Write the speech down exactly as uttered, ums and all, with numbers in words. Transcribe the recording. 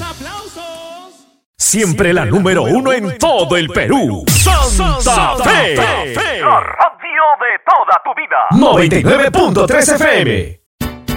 aplausos. Siempre la número uno en todo el Perú. Santa Fe. La radio de toda tu vida. noventa y nueve punto tres F M.